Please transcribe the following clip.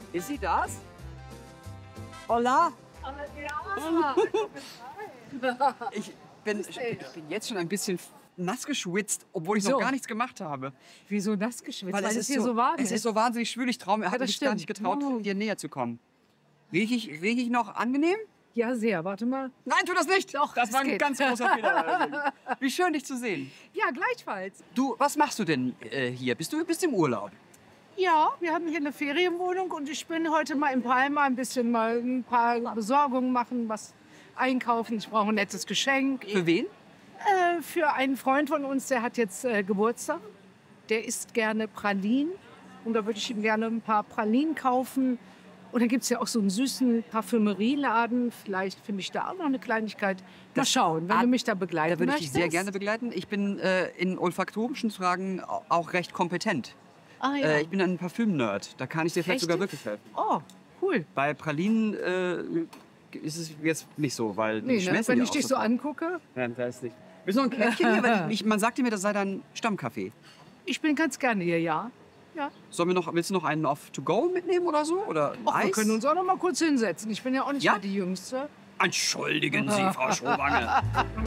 Ist sie das? Hola. Ich bin jetzt schon ein bisschen nass geschwitzt, obwohl ich noch gar nichts gemacht habe. Wieso nass geschwitzt? Weil es hier so warm ist. Es ist so wahnsinnig schwül. Ich habe mich gar nicht getraut, dir näher zu kommen. Riech ich noch angenehm? Ja, sehr. Warte mal. Nein, tu das nicht! Doch, das war ein ganz großer Fehler. Wie schön, dich zu sehen. Ja, gleichfalls. Du, was machst du denn hier? Bist im Urlaub? Ja, wir haben hier eine Ferienwohnung und ich bin heute mal in Palma ein paar Besorgungen machen, was einkaufen. Ich brauche ein nettes Geschenk. Für wen? Für einen Freund von uns, der hat jetzt Geburtstag. Der isst gerne Pralinen und da würde ich ihm gerne ein paar Pralinen kaufen. Und dann gibt es ja auch so einen süßen Parfümerieladen. Vielleicht finde ich da auch noch eine Kleinigkeit. Mal schauen, wenn du mich da begleiten Da würde ich möchtest. dich sehr gerne begleiten. Ich bin in olfaktorischen Fragen auch recht kompetent. Ah, ja. Ich bin ein Parfüm-Nerd. Da kann ich dir vielleicht Echt? sogar wirklich helfen. Oh, cool. Bei Pralinen ist es jetzt nicht so, weil die Nee, ne? schmelzen Wenn ja ich auch dich so sofort. angucke. Nein, weiß nicht. Willst du noch ein Käffchen hier? Weil man sagte mir, das sei dein Stammcafé. Ich bin ganz gerne hier, ja. Ja. Willst du noch einen off to go mitnehmen oder so? Oder ein Och, wir Eis? können uns auch noch mal kurz hinsetzen. Ich bin ja auch nicht Ja? mehr die Jüngste. Entschuldigen Sie, Frau Schrowange.